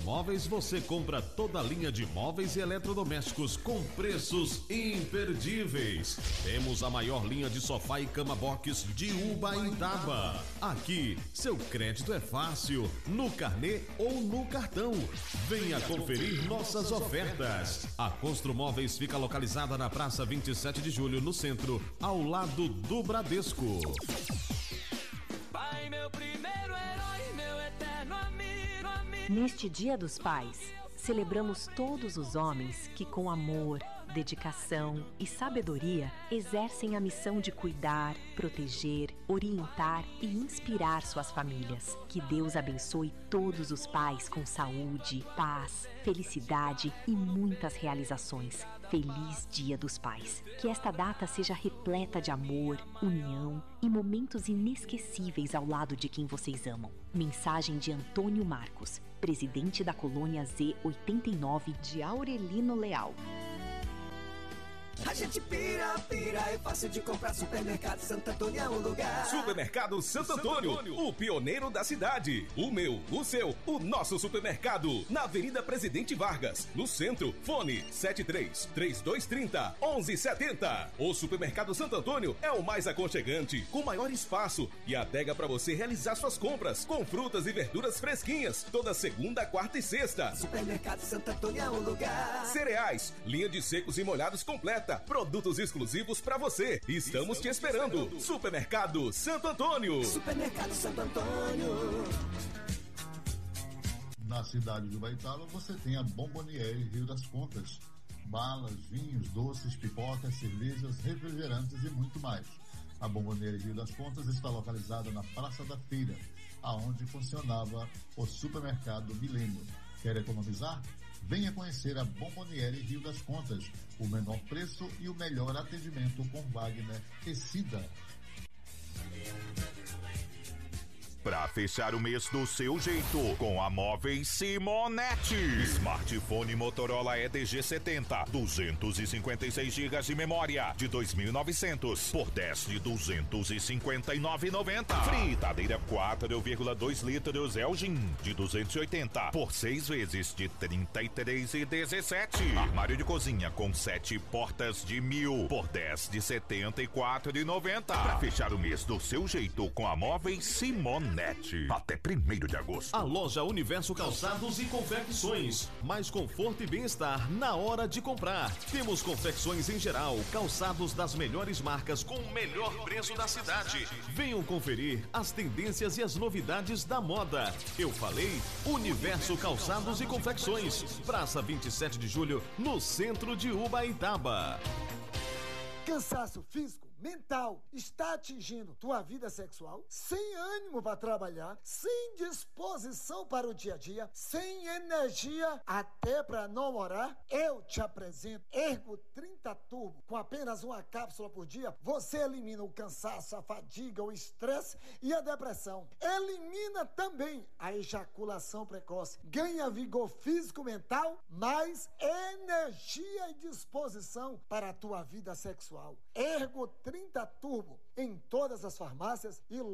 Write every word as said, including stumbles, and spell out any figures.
Móveis você compra toda a linha de móveis e eletrodomésticos com preços imperdíveis. Temos a maior linha de sofá e cama box de Ubaitaba. Aqui, seu crédito é fácil, no carnê ou no cartão. Venha conferir nossas ofertas. A Construmóveis fica localizada na Praça vinte e sete de julho, no centro, ao lado do Bradesco. Pai, meu primeiro herói, meu eterno amigo, amigo. Neste Dia dos Pais, celebramos todos os homens que, com amor, dedicação e sabedoria, exercem a missão de cuidar, proteger, orientar e inspirar suas famílias. Que Deus abençoe todos os pais com saúde, paz, felicidade e muitas realizações. Feliz Dia dos Pais. Que esta data seja repleta de amor, união e momentos inesquecíveis ao lado de quem vocês amam. Mensagem de Antônio Marcos, presidente da colônia Z oitenta e nove de Aurelino Leal. A gente pira, pira, é fácil de comprar. Supermercado Santo Antônio é um lugar. Supermercado Santo Antônio, o pioneiro da cidade. O meu, o seu, o nosso supermercado. Na Avenida Presidente Vargas, no centro. Fone sete três, três dois três zero, onze setenta. O Supermercado Santo Antônio é o mais aconchegante, com maior espaço e adega para você realizar suas compras, com frutas e verduras fresquinhas, toda segunda, quarta e sexta. Supermercado Santo Antônio é um lugar. Cereais, linha de secos e molhados completa. Produtos exclusivos para você. Estamos, Estamos te esperando. esperando. Supermercado Santo Antônio. Supermercado Santo Antônio. Na cidade de Ubaitaba você tem a Bomboniere Rio das Contas. Balas, vinhos, doces, pipocas, cervejas, refrigerantes e muito mais. A Bomboniere Rio das Contas está localizada na Praça da Feira, aonde funcionava o supermercado Milênio. Quer economizar? Venha conhecer a Bomboniere Rio das Contas, o menor preço e o melhor atendimento com Wagner e Cida. Pra fechar o mês do seu jeito, com a Móveis Simonet. Smartphone Motorola E D G setenta, duzentos e cinquenta e seis gigas de memória, de dois mil e novecentos por dez de duzentos e cinquenta e nove reais e noventa centavos. Fritadeira quatro vírgula dois litros Elgin, de duzentos e oitenta por seis vezes de trinta e três reais e dezessete centavos. Armário de cozinha com sete portas de mil por dez de setenta e quatro reais e noventa centavos. Pra fechar o mês do seu jeito, com a Móveis Simonet. Até primeiro de agosto. A loja Universo Calçados e Confecções. Mais conforto e bem-estar na hora de comprar. Temos confecções em geral, calçados das melhores marcas com o melhor preço da cidade. Venham conferir as tendências e as novidades da moda. Eu falei Universo Calçados e Confecções. Praça vinte e sete de julho, no centro de Ubaitaba. Cansaço físico, mental, está atingindo tua vida sexual? Sem ânimo para trabalhar, sem disposição para o dia a dia, sem energia até para namorar? Eu te apresento Ergo trinta Turbo. Com apenas uma cápsula por dia, você elimina o cansaço, a fadiga, o estresse e a depressão. Elimina também a ejaculação precoce. Ganha vigor físico, mental, mais energia e disposição para a tua vida sexual. Ergo trinta Turbo em todas as farmácias e